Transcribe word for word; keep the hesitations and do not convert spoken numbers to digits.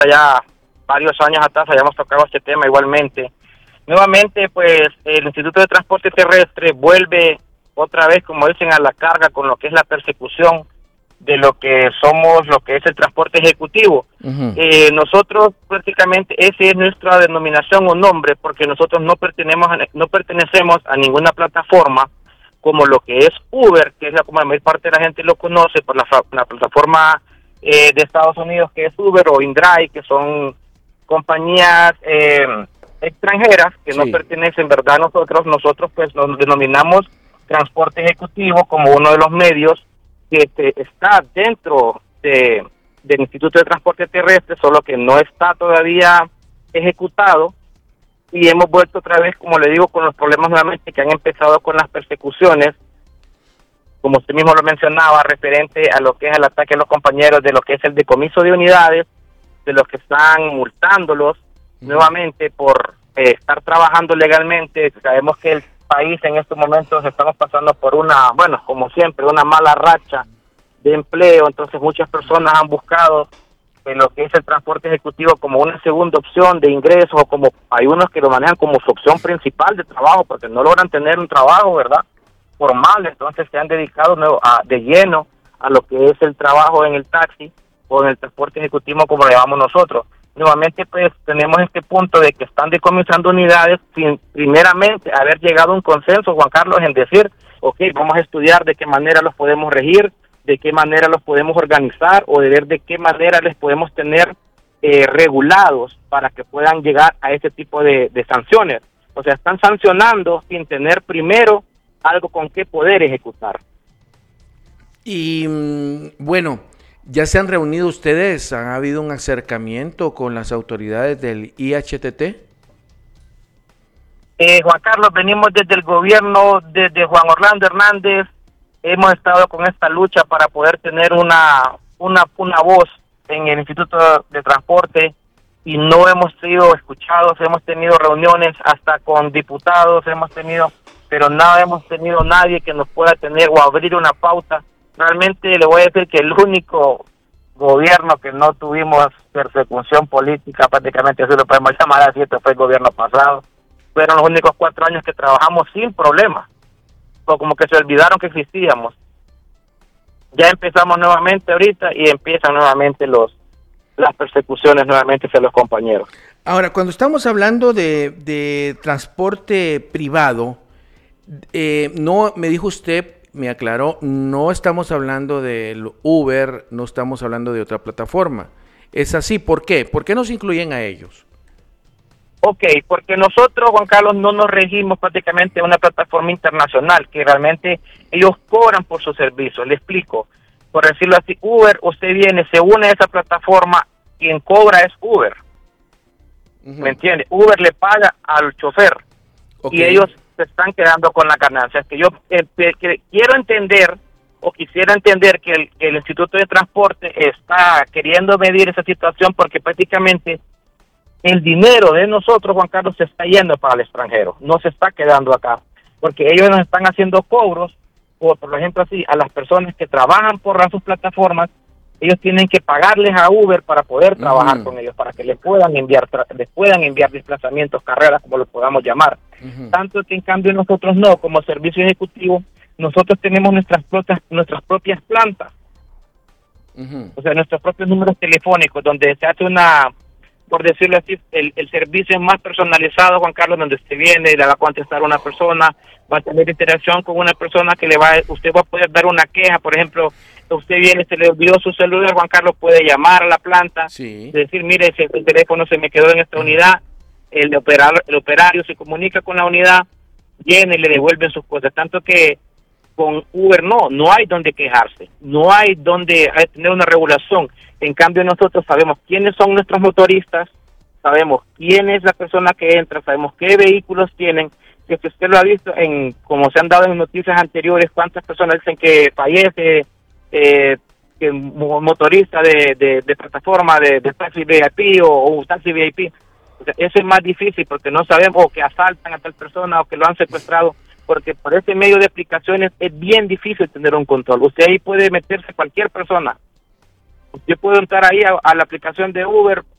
ya varios años atrás habíamos tocado este tema igualmente. Nuevamente, pues, el Instituto de Transporte Terrestre vuelve otra vez, como dicen, a la carga con lo que es la persecución de lo que somos, lo que es el transporte ejecutivo. Uh-huh. Eh, nosotros prácticamente, esa es nuestra denominación o nombre, porque nosotros no pertenecemos a, no pertenecemos a ninguna plataforma como lo que es Uber, que es la como la mayor parte de la gente lo conoce por la, la plataforma eh, de Estados Unidos que es Uber, o InDrive, que son compañías eh, extranjeras que sí. no pertenecen, ¿verdad? Nosotros, nosotros pues nos denominamos transporte ejecutivo como uno de los medios que este, está dentro de, del Instituto de Transporte Terrestre, solo que no está todavía ejecutado, y hemos vuelto otra vez, como le digo, con los problemas nuevamente que han empezado con las persecuciones, como usted mismo lo mencionaba, referente a lo que es el ataque a los compañeros, de lo que es el decomiso de unidades, de los que están multándolos uh-huh. nuevamente por eh, estar trabajando legalmente. Sabemos que el país en estos momentos estamos pasando por una, bueno, como siempre, una mala racha de empleo, entonces muchas personas han buscado en lo que es el transporte ejecutivo como una segunda opción de ingresos, o como hay unos que lo manejan como su opción principal de trabajo, porque no logran tener un trabajo, ¿verdad?, formal, entonces se han dedicado nuevo, a, de lleno a lo que es el trabajo en el taxi o en el transporte ejecutivo, como lo llamamos nosotros. Nuevamente, pues, tenemos este punto de que están decomisando unidades sin primeramente haber llegado a un consenso, Juan Carlos, en decir, ok, vamos a estudiar de qué manera los podemos regir, de qué manera los podemos organizar, o de ver de qué manera les podemos tener eh, regulados para que puedan llegar a ese tipo de, de sanciones. O sea, están sancionando sin tener primero algo con qué poder ejecutar. Y bueno, ¿ya se han reunido ustedes? ¿Ha habido un acercamiento con las autoridades del I H T T? Eh, Juan Carlos, venimos desde el gobierno, desde Juan Orlando Hernández, hemos estado con esta lucha para poder tener una, una, una voz en el Instituto de Transporte, y no hemos sido escuchados. Hemos tenido reuniones hasta con diputados, hemos tenido, pero no hemos tenido nadie que nos pueda tener o abrir una pauta. Realmente le voy a decir que el único gobierno que no tuvimos persecución política, prácticamente así lo podemos llamar así, este fue el gobierno pasado. Fueron los únicos cuatro años que trabajamos sin problemas, o como que se olvidaron que existíamos. Ya empezamos nuevamente ahorita y empiezan nuevamente los las persecuciones nuevamente hacia los compañeros. Ahora, cuando estamos hablando de, de transporte privado, eh, no, me dijo usted, me aclaró, no estamos hablando del Uber, no estamos hablando de otra plataforma. ¿Es así? ¿Por qué? ¿Por qué nos incluyen a ellos? Ok, porque nosotros, Juan Carlos, no nos regimos prácticamente a una plataforma internacional, que realmente ellos cobran por sus servicios. Le explico. Por decirlo así, Uber, usted viene, se une a esa plataforma, quien cobra es Uber. Uh-huh. ¿Me entiende? Uber le paga al chofer, okay, y ellos se están quedando con la ganancia. Es que yo eh, que quiero entender, o quisiera entender que el, que el Instituto de Transporte está queriendo medir esa situación, porque prácticamente el dinero de nosotros, Juan Carlos, se está yendo para el extranjero, no se está quedando acá, porque ellos nos están haciendo cobros, o por ejemplo así, a las personas que trabajan por sus plataformas, ellos tienen que pagarles a Uber para poder trabajar uh-huh. con ellos, para que les puedan enviar tra- les puedan enviar desplazamientos, carreras, como lo podamos llamar. Uh-huh. Tanto que en cambio nosotros no, como servicio ejecutivo, nosotros tenemos nuestras propias, nuestras propias plantas, uh-huh. o sea, nuestros propios números telefónicos, donde se hace una, por decirlo así, el, el servicio es más personalizado, Juan Carlos, donde usted viene, le va a contestar a una persona, va a tener interacción con una persona que le va, usted va a poder dar una queja, por ejemplo, usted viene, se le olvidó su celular, Juan Carlos puede llamar a la planta, sí. decir, mire, el teléfono se me quedó en esta uh-huh. unidad, el, operador, el operario se comunica con la unidad, viene y le devuelven sus cosas, tanto que con Uber no, no hay donde quejarse, no hay donde hay tener una regulación. En cambio nosotros sabemos quiénes son nuestros motoristas, sabemos quién es la persona que entra, sabemos qué vehículos tienen, que si usted lo ha visto, en como se han dado en noticias anteriores, cuántas personas dicen que fallece, eh, que motorista de, de, de plataforma, de, de taxi V I P o, o un taxi V I P. O sea, eso es más difícil porque no sabemos, o que asaltan a tal persona o que lo han secuestrado, porque por ese medio de aplicaciones es bien difícil tener un control. Usted ahí puede meterse cualquier persona. Usted puede entrar ahí a, a la aplicación de Uber,